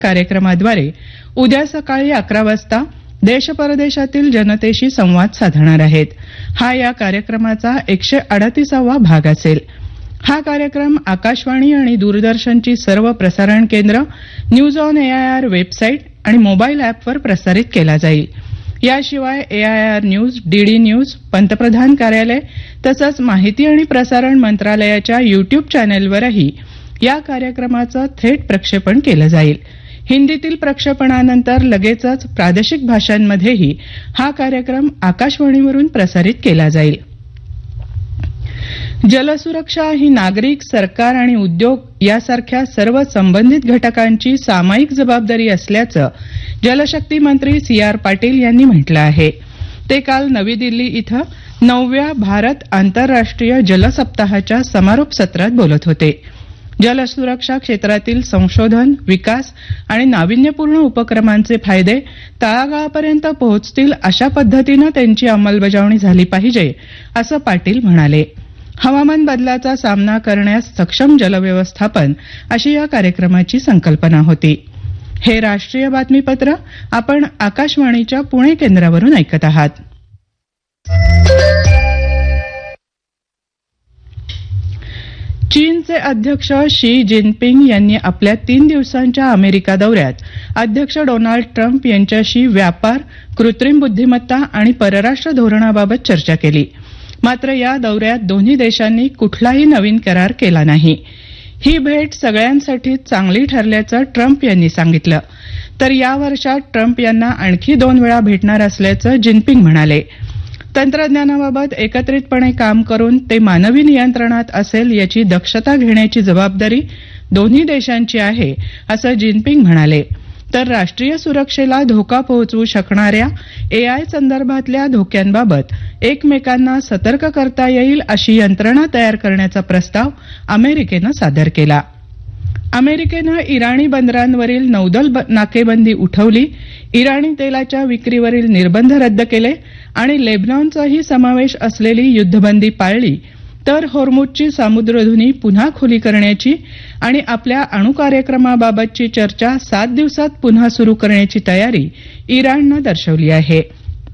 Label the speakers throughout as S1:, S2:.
S1: कार्यक्रमाद्वारे उद्या सकाळी 11 वाजता देश परदेशातील जनतेशी संवाद साधणार आहेत. हा या कार्यक्रमाचा 138वा भाग असेल. हा कार्यक्रम आकाशवाणी आणि दूरदर्शनची सर्व प्रसारण केंद्र, न्यूज ऑन एआयआर वेबसाईट आणि मोबाईल ॲपवर प्रसारित केला जाईल. याशिवाय एआयआर न्यूज, डीडी न्यूज, पंतप्रधान कार्यालय तसंच माहिती आणि प्रसारण मंत्रालयाच्या युट्यूब चॅनेलवरही या कार्यक्रमाचं थेट प्रक्षेपण केलं जाईल. हिंदीतील प्रक्षेपणानंतर लगेचच प्रादेशिक भाषांमध्येही हा कार्यक्रम आकाशवाणीवरून प्रसारित केला जाईल. जलसुरक्षा ही नागरिक, सरकार आणि उद्योग यासारख्या सर्व संबंधित घटकांची सामायिक जबाबदारी असल्याचं जलशक्ती मंत्री सी.आर. पाटील यांनी म्हटलं आहे. ते काल नवी दिल्ली इथं 9व्या भारत आंतरराष्ट्रीय जल सप्ताहाच्या समारोप सत्रात बोलत होते. जलसुरक्षा क्षेत्रातील संशोधन, विकास आणि नाविन्यपूर्ण उपक्रमांचे फायदे तळागाळापर्यंत पोहोचतील अशा पद्धतीनं त्यांची अंमलबजावणी झाली पाहिजे, असं पाटील म्हणाले. हवामान बदलाचा सामना करण्यास सक्षम जलव्यवस्थापन अशी या कार्यक्रमाची संकल्पना होती. हे राष्ट्रीय बातमीपत्र आपण आकाशवाणीच्या पुणे केंद्रावरून ऐकत आहात. चीनचे अध्यक्ष शी जिनपिंग यांनी आपल्या 3 दिवसांच्या अमेरिका दौऱ्यात अध्यक्ष डोनाल्ड ट्रम्प यांच्याशी व्यापार, कृत्रिम बुद्धिमत्ता आणि परराष्ट्र धोरणाबाबत चर्चा केली. मात्र या दौऱ्यात दोन्ही देशांनी कुठलाही नवीन करार केला नाही. ही भेट सगळ्यांसाठी चांगली ठरल्याचं ट्रम्प यांनी सांगितलं. तर या वर्षात ट्रम्प यांना आणखी 2 वेळा भेटणार असल्याचं जिनपिंग म्हणाले. तंत्रज्ञानाबाबत एकत्रितपणे काम करून ते मानवी नियंत्रणात असेल याची दक्षता घेण्याची जबाबदारी दोन्ही देशांची आहे, असं जिनपिंग म्हणाले. तर राष्ट्रीय सुरक्षेला धोका पोहोचवू शकणाऱ्या एआय संदर्भातल्या धोक्यांबाबत एकमेकांना सतर्क करता येईल अशी यंत्रणा तयार करण्याचा प्रस्ताव अमेरिकेनं सादर केला. अमेरिकेनं इराणी बंदरांवरील नौदल नाकेबंदी उठवली, इराणी तेलाच्या विक्रीवरील निर्बंध रद्द केले आणि लेबनॉनचाही समावेश असलेली युद्धबंदी पाळली. तर होर्मुझची सामुद्रधुनी पुन्हा खुली करण्याची आणि आपल्या अणुकार्यक्रमाबाबतची चर्चा 7 दिवसात पुन्हा सुरू करण्याची तयारी इराणनं दर्शवली आहे.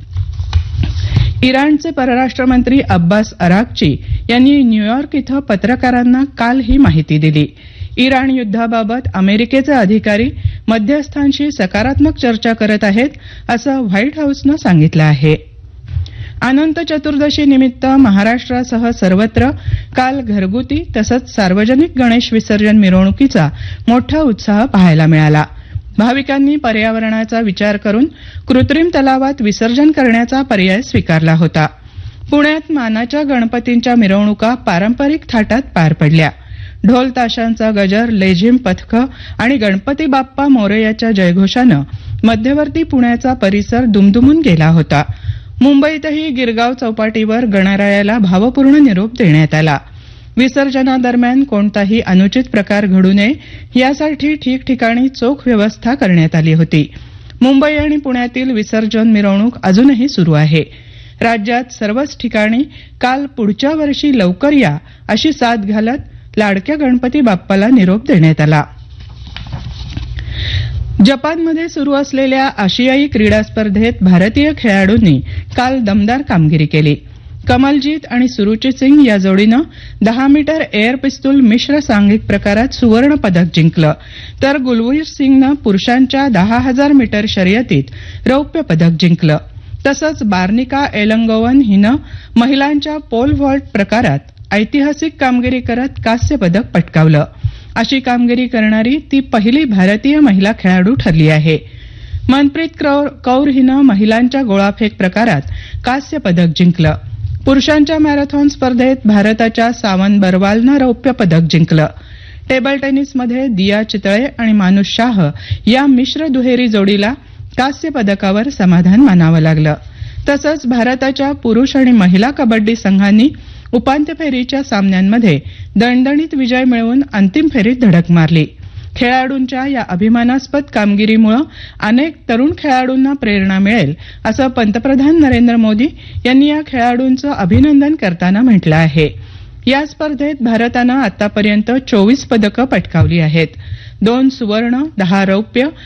S1: इराणचे परराष्ट्र मंत्री अब्बास अराक्ची यांनी न्यूयॉर्क इथं पत्रकारांना काल ही माहिती दिली. इराण युद्धाबाबत अमेरिकेचे अधिकारी मध्यस्थांशी सकारात्मक चर्चा करत आहेत, असं व्हाईट हाऊसनं सांगितलं आहे. अनंत चतुर्दशी निमित्त महाराष्ट्रासह सर्वत्र काल घरगुती तसंच सार्वजनिक गणेश विसर्जन मिरवणुकीचा मोठा उत्साह पाहायला मिळाला. भाविकांनी पर्यावरणाचा विचार करून कृत्रिम तलावात विसर्जन करण्याचा पर्याय स्वीकारला होता. पुण्यात मानाच्या गणपतींच्या मिरवणुका पारंपरिक थाटात पार पडल्या. ढोल ताशांचा गजर, लेझिम पथकं आणि गणपती बाप्पा मोरयाच्या जयघोषानं मध्यवर्ती पुण्याचा परिसर दुमदुमून गेला होता. मुंबईतही गिरगाव चौपाटीवर गणरायाला भावपूर्ण निरोप देण्यात आला. विसर्जनादरम्यान कोणताही अनुचित प्रकार घडू नये यासाठी ठिकठिकाणी चोख व्यवस्था करण्यात आली होती. मुंबई आणि पुण्यातील विसर्जन मिरवणूक अजूनही सुरू आहे. राज्यात सर्वच ठिकाणी काल पुढच्या वर्षी लवकर या अशी साद घालत लाडक्या गणपती बाप्पाला निरोप देण्यात आला. जपानमध्ये सुरू असलेल्या आशियाई क्रीडा स्पर्धेत भारतीय खेळाडूंनी काल दमदार कामगिरी केली. कमलजीत आणि सुरुची सिंग या जोडीनं 10 मीटर एअर पिस्तूल मिश्र सांघिक प्रकारात सुवर्ण पदक जिंकलं. तर गुलवीर सिंगनं पुरुषांच्या 10,000 मीटर शर्यतीत रौप्य पदक जिंकलं. तसंच बार्निका एलंगोवन हिनं महिलांच्या पोल व्हॉल्ट प्रकारात ऐतिहासिक कामगिरी करत कांस्य पदक पटकावलं. अशी कामगिरी करणारी ती पहिली भारतीय महिला खेळाडू ठरली आहे. मनप्रीत कौर हिनं महिलांच्या गोळाफेक प्रकारात कांस्य पदक जिंकलं. पुरुषांच्या मॅरेथॉन स्पर्धेत भारताच्या सावन बरवालनं रौप्य पदक जिंकलं. टेबल टेनिसमध्ये दिया चितळे आणि मानुष शाह या मिश्र दुहेरी जोडीला कांस्य पदकावर समाधान मानावं लागलं. तसंच भारताच्या पुरुष आणि महिला कबड्डी संघांनी उपांत्य फेरीच्या सामन्यांमध्ये दणदणीत विजय मिळवून अंतिम फेरीत धडक मारली. खेळाडूंच्या या अभिमानास्पद कामगिरीमुळे अनेक तरुण खेळाडूंना प्रेरणा मिळेल असं पंतप्रधान नरेंद्र मोदी यांनी या खेळाडूंचं अभिनंदन करताना म्हटलं आहे. या स्पर्धेत भारतानं आतापर्यंत 24 पदकं पटकावली आहेत. 2 सुवर्ण 10 रौप्य